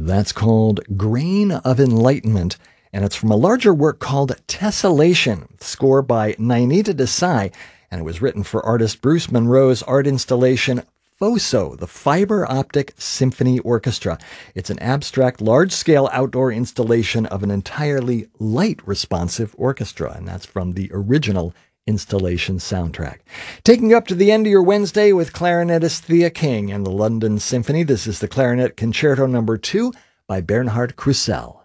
That's called Grain of Enlightenment, and it's from a larger work called Tessellation, score by Nainita Desai, and it was written for artist Bruce Monroe's art installation FOSO, the Fiber Optic Symphony Orchestra. It's an abstract, large-scale outdoor installation of an entirely light-responsive orchestra, and that's from the original installation soundtrack. Taking you up to the end of your Wednesday with clarinetist Thea King and the London Symphony. This is the Clarinet Concerto No. 2 by Bernhard Krusell.